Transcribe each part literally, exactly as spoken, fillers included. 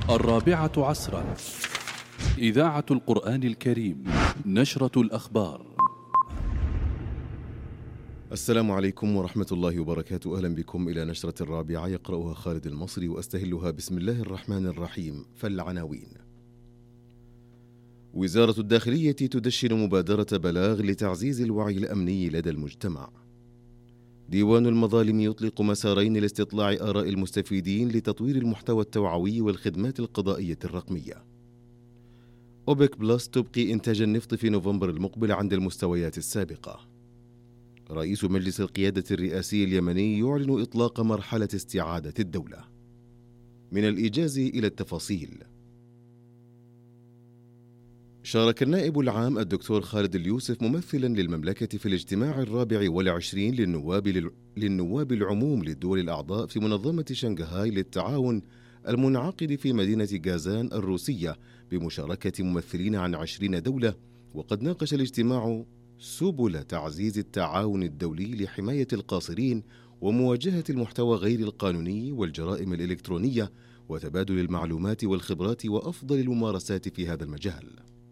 الرابعة عصرا، إذاعة القرآن الكريم، نشرة الأخبار. السلام عليكم ورحمة الله وبركاته. أهلا بكم إلى نشرة الرابعة، يقرأها خالد المصري وأستهلها بسم الله الرحمن الرحيم. فالعناوين: وزارة الداخلية تدشن مبادرة بلاغ لتعزيز الوعي الأمني لدى المجتمع. ديوان المظالم يطلق مسارين لاستطلاع آراء المستفيدين لتطوير المحتوى التوعوي والخدمات القضائية الرقمية. أوبك بلس تبقي إنتاج النفط في نوفمبر المقبل عند المستويات السابقة. رئيس مجلس القيادة الرئاسي اليمني يعلن إطلاق مرحلة استعادة الدولة. من الإيجاز إلى التفاصيل. شارك النائب العام الدكتور خالد اليوسف ممثلا للمملكة في الاجتماع الرابع والعشرين للنواب, للنواب العموم للدول الأعضاء في منظمة شنغهاي للتعاون المنعقد في مدينة غازان الروسية بمشاركة ممثلين عن عشرين دولة. وقد ناقش الاجتماع سبل تعزيز التعاون الدولي لحماية القاصرين ومواجهة المحتوى غير القانوني والجرائم الإلكترونية وتبادل المعلومات والخبرات وأفضل الممارسات في هذا المجال.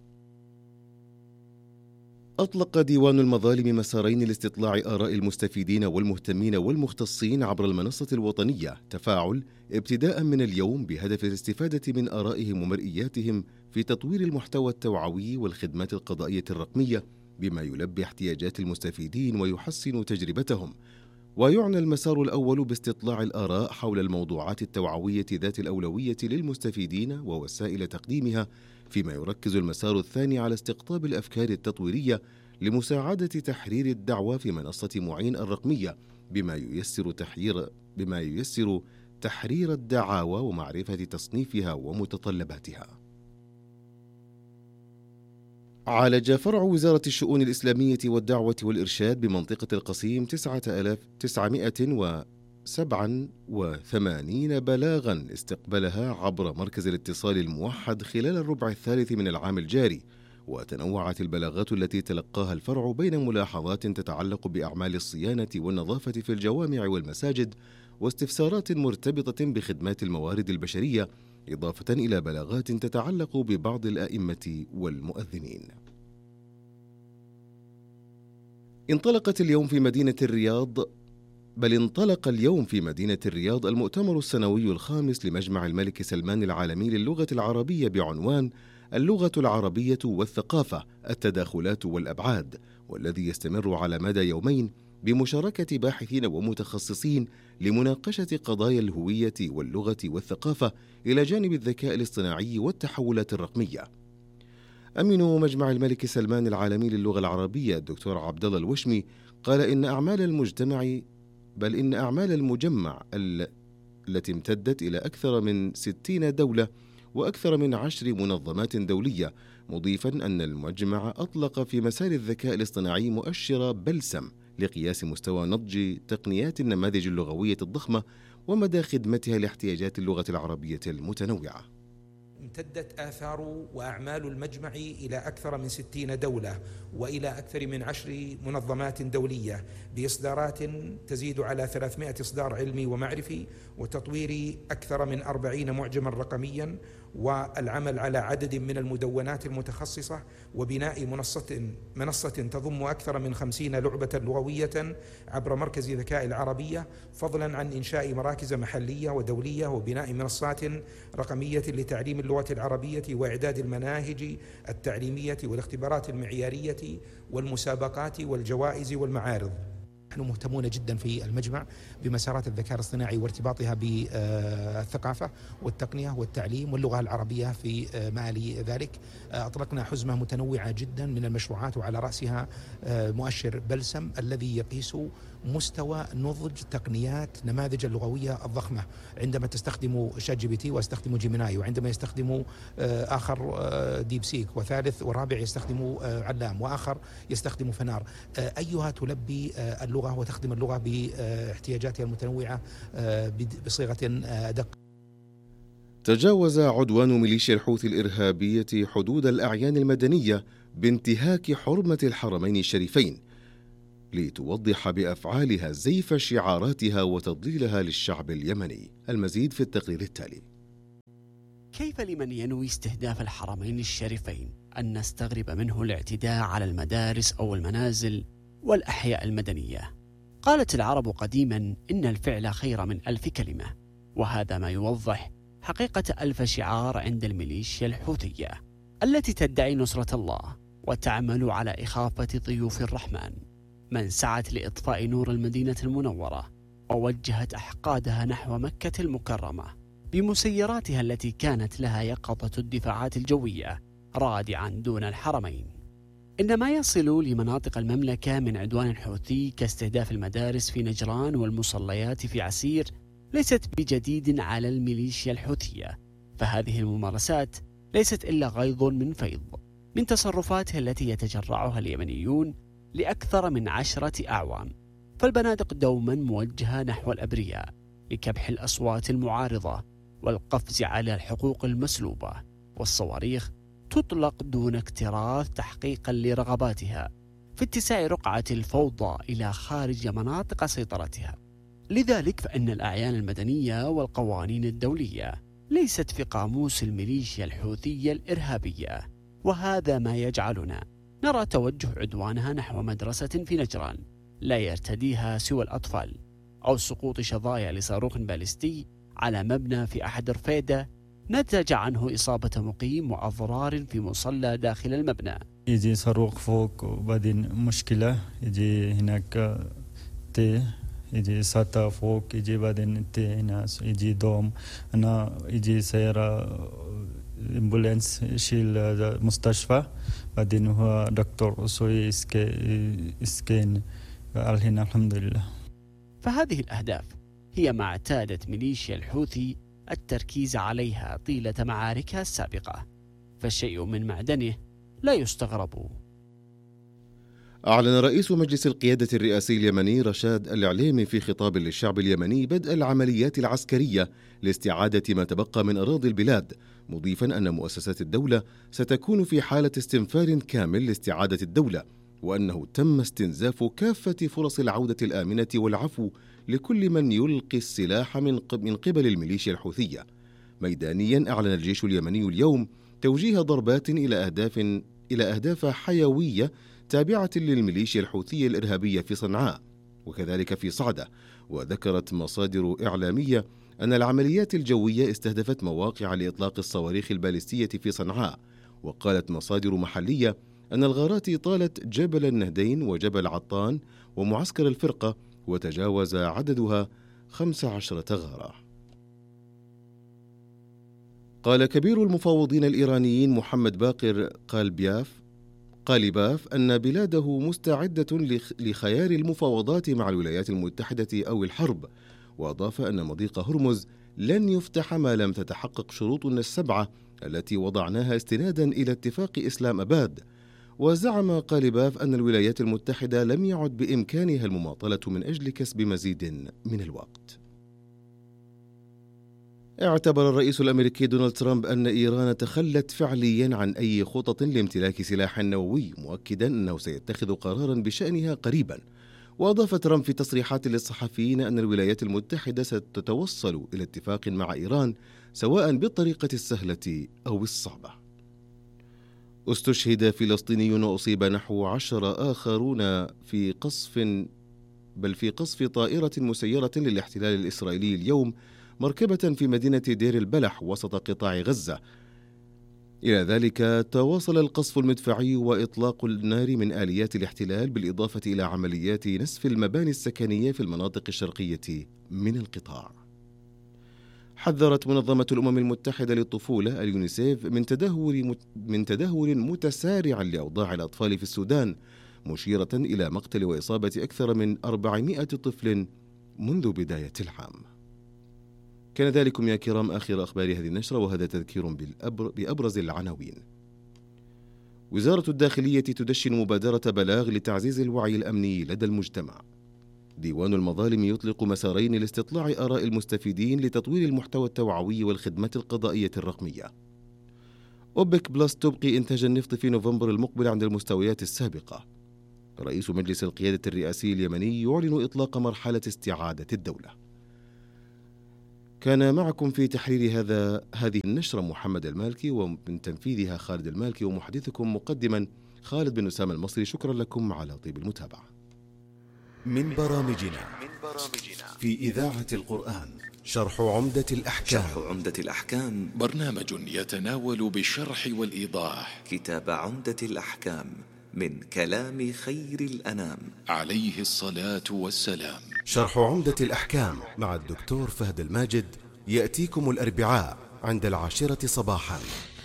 أطلق ديوان المظالم مسارين لاستطلاع آراء المستفيدين والمهتمين والمختصين عبر المنصة الوطنية تفاعل ابتداء من اليوم بهدف الاستفادة من آرائهم ومرئياتهم في تطوير المحتوى التوعوي والخدمات القضائية الرقمية بما يلبي احتياجات المستفيدين ويحسن تجربتهم. ويعنى المسار الأول باستطلاع الآراء حول الموضوعات التوعوية ذات الأولوية للمستفيدين ووسائل تقديمها، فيما يركز المسار الثاني على استقطاب الأفكار التطويرية لمساعدة تحرير الدعوة في منصة معين الرقمية بما ييسر تحرير بما ييسر تحرير الدعاوى ومعرفة تصنيفها ومتطلباتها. عالج فرع وزارة الشؤون الإسلامية والدعوة والإرشاد بمنطقة القصيم تسعة آلاف وتسعمائة وسبعة وثمانين بلاغا استقبلها عبر مركز الاتصال الموحد خلال الربع الثالث من العام الجاري. وتنوعت البلاغات التي تلقاها الفرع بين ملاحظات تتعلق بأعمال الصيانة والنظافة في الجوامع والمساجد واستفسارات مرتبطة بخدمات الموارد البشرية، إضافة إلى بلاغات تتعلق ببعض الآئمة والمؤذنين. انطلقت اليوم في مدينة الرياض بل انطلق اليوم في مدينة الرياض المؤتمر السنوي الخامس لمجمع الملك سلمان العالمي للغة العربية بعنوان اللغة العربية والثقافة، التداخلات والأبعاد، والذي يستمر على مدى يومين بمشاركة باحثين ومتخصصين لمناقشة قضايا الهوية واللغة والثقافة إلى جانب الذكاء الاصطناعي والتحولات الرقمية. أمين مجمع الملك سلمان العالمي للغة العربية الدكتور عبد الله الوشمي قال إن أعمال المجتمع بل إن أعمال المجمع التي امتدت إلى أكثر من ستين دولة وأكثر من عشر منظمات دولية، مضيفا أن المجمع أطلق في مسار الذكاء الاصطناعي مؤشر بلسم لقياس مستوى نضج تقنيات النماذج اللغوية الضخمة ومدى خدمتها لاحتياجات اللغة العربية المتنوعة. امتدت آثار وأعمال المجمع إلى أكثر من ستين دولة وإلى أكثر من عشر منظمات دولية بإصدارات تزيد على ثلاثمائة إصدار علمي ومعرفي وتطوير أكثر من أربعين معجما رقميا والعمل على عدد من المدونات المتخصصة وبناء منصة منصة تضم أكثر من خمسين لعبة لغوية عبر مركز ذكاء العربية، فضلا عن إنشاء مراكز محلية ودولية وبناء منصات رقمية لتعليم اللغة العربية وإعداد المناهج التعليمية والاختبارات المعيارية والمسابقات والجوائز والمعارض. نحن مهتمون جدا في المجمع بمسارات الذكاء الاصطناعي وارتباطها بالثقافة والتقنية والتعليم واللغة العربية في مآل ذلك. أطلقنا حزمة متنوعة جدا من المشروعات وعلى رأسها مؤشر بلسم الذي يقيس مستوى نضج تقنيات نماذج اللغوية الضخمة عندما تستخدم شات جي بي تي واستخدم جيميناي، وعندما يستخدم آخر ديب سيك، وثالث ورابع يستخدم علام، وآخر يستخدم فنار. أيها تلبي اللغة وتخدم اللغة باحتياجاتها المتنوعة بصيغة أدق. تجاوز عدوان ميليشيا الحوثي الإرهابية حدود الأعيان المدنية بانتهاك حرمة الحرمين الشريفين لتوضح بأفعالها زيف شعاراتها وتضليلها للشعب اليمني. المزيد في التقرير التالي. كيف لمن ينوي استهداف الحرمين الشريفين أن نستغرب منه الاعتداء على المدارس أو المنازل والأحياء المدنية؟ قالت العرب قديما إن الفعل خير من ألف كلمة، وهذا ما يوضح حقيقة ألف شعار عند الميليشيا الحوثية التي تدعي نصرة الله وتعمل على إخافة ضيوف الرحمن، من سعت لإطفاء نور المدينة المنورة ووجهت أحقادها نحو مكة المكرمة بمسيراتها التي كانت لها يقظة الدفاعات الجوية رادعا دون الحرمين. إن ما يصل لمناطق المملكة من عدوان حوثي كاستهداف المدارس في نجران والمصليات في عسير ليست بجديد على الميليشيا الحوثية، فهذه الممارسات ليست إلا غيض من فيض من تصرفاتها التي يتجرعها اليمنيون لأكثر من عشرة أعوام. فالبنادق دوما موجهة نحو الأبرياء لكبح الأصوات المعارضة والقفز على الحقوق المسلوبة، والصواريخ تطلق دون اكتراث تحقيقا لرغباتها في اتساع رقعة الفوضى إلى خارج مناطق سيطرتها. لذلك فإن الأعيان المدنية والقوانين الدولية ليست في قاموس الميليشيا الحوثية الإرهابية، وهذا ما يجعلنا نرى توجه عدوانها نحو مدرسة في نجران لا يرتديها سوى الأطفال، أو سقوط شظايا لصاروخ باليستي على مبنى في أحد رفيدة نتج عنه إصابة مقيم وأضرار في مصلى داخل المبنى. يجي صاروخ فوق وبعدين مشكلة، يجي هناك تي يجي ساتا فوق، يجي بعدين تي هنا يجي دوم، أنا يجي سيارة امبولانس يشيل المستشفى، بعدين هو دكتور سوي سكين قال هنا الحمد لله. فهذه الأهداف هي ما اعتادت ميليشيا الحوثي التركيز عليها طيلة معاركها السابقة، فالشيء من معدنه لا يستغرب. أعلن رئيس مجلس القيادة الرئاسي اليمني رشاد العليمي في خطاب للشعب اليمني بدء العمليات العسكرية لاستعادة ما تبقى من أراضي البلاد، مضيفا أن مؤسسات الدولة ستكون في حالة استنفار كامل لاستعادة الدولة، وأنه تم استنزاف كافة فرص العودة الآمنة والعفو لكل من يلقي السلاح من قبل الميليشيا الحوثية. ميدانيا أعلن الجيش اليمني اليوم توجيه ضربات إلى أهداف إلى أهداف حيوية تابعة للميليشيا الحوثية الإرهابية في صنعاء وكذلك في صعدة. وذكرت مصادر إعلامية أن العمليات الجوية استهدفت مواقع لإطلاق الصواريخ البالستية في صنعاء. وقالت مصادر محلية أن الغارات طالت جبل النهدين وجبل عطان ومعسكر الفرقة، وتجاوز عددها خمس عشرة غارة. قال كبير المفاوضين الإيرانيين محمد باقر قالبياف قالباف أن بلاده مستعدة لخيار المفاوضات مع الولايات المتحدة أو الحرب، وأضاف أن مضيق هرمز لن يفتح ما لم تتحقق شروطنا السبعة التي وضعناها استنادا إلى اتفاق إسلام أباد. وزعم قالباف أن الولايات المتحدة لم يعد بإمكانها المماطلة من أجل كسب مزيد من الوقت. اعتبر الرئيس الأمريكي دونالد ترامب أن إيران تخلت فعليا عن أي خطط لامتلاك سلاح نووي، مؤكدا أنه سيتخذ قرارا بشأنها قريبا. وأضاف ترامب في تصريحات للصحفيين أن الولايات المتحدة ستتوصل إلى اتفاق مع إيران سواء بالطريقة السهلة أو الصعبة. استشهد فلسطينيون وأصيب نحو عشر آخرون في قصف بل في قصف طائرة مسيرة للاحتلال الإسرائيلي اليوم مركبة في مدينة دير البلح وسط قطاع غزة. إلى ذلك تواصل القصف المدفعي وإطلاق النار من آليات الاحتلال، بالإضافة إلى عمليات نسف المباني السكنية في المناطق الشرقية من القطاع. حذرت منظمة الأمم المتحدة للطفولة اليونيسيف من تدهور من تدهور متسارع لأوضاع الأطفال في السودان، مشيرة إلى مقتل وإصابة أكثر من أربعمائة طفل منذ بداية العام. كان ذلكم يا كرام آخر أخبار هذه النشرة، وهذا تذكير بأبرز العناوين. وزارة الداخلية تدشن مبادرة بلاغ لتعزيز الوعي الأمني لدى المجتمع. ديوان المظالم يطلق مسارين لاستطلاع آراء المستفيدين لتطوير المحتوى التوعوي والخدمات القضائية الرقمية. أوبك بلس تبقي إنتاج النفط في نوفمبر المقبل عند المستويات السابقة. رئيس مجلس القيادة الرئاسي اليمني يعلن إطلاق مرحلة استعادة الدولة. كان معكم في تحرير هذا هذه النشرة محمد المالكي، ومن تنفيذها خالد المالكي، ومحدثكم مقدما خالد بن أسامة المصري. شكرا لكم على طيب المتابعة. من برامجنا في إذاعة القرآن شرح عمدة الأحكام. شرح عمدة الأحكام برنامج يتناول بالشرح والإيضاح كتاب عمدة الأحكام من كلام خير الأنام عليه الصلاة والسلام. شرح عمدة الأحكام مع الدكتور فهد الماجد يأتيكم الأربعاء عند العاشرة صباحا.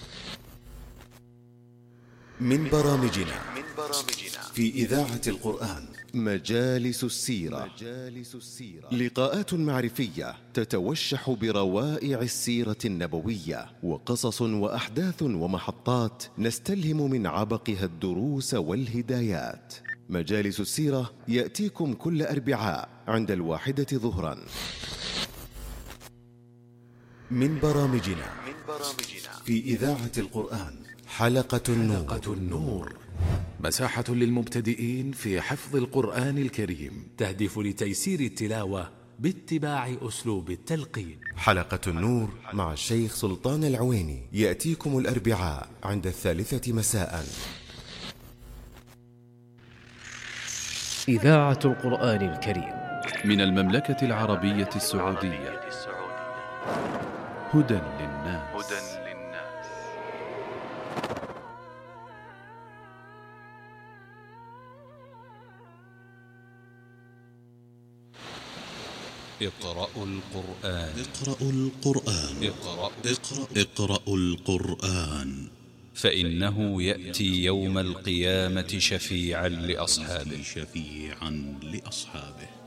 من برامجنا في إذاعة القرآن مجالس السيرة. لقاءات معرفية تتوشح بروائع السيرة النبوية، وقصص وأحداث ومحطات نستلهم من عبقها الدروس والهدايات. مجالس السيرة يأتيكم كل أربعاء عند الواحدة ظهرا. من برامجنا في إذاعة القرآن حلقة النور, حلقة النور مساحة للمبتدئين في حفظ القرآن الكريم، تهدف لتيسير التلاوة باتباع أسلوب التلقين. حلقة النور مع الشيخ سلطان العويني يأتيكم الأربعاء عند الثالثة مساء. إذاعة القرآن الكريم من المملكة العربية السعودية. هدى للناس. اقرأوا القرآن. اقرأوا القرآن. اقرأ اقرأ اقرأوا القرآن، فإنه يأتي يوم القيامة شفيعا لأصحابه. شفيعا لأصحابه.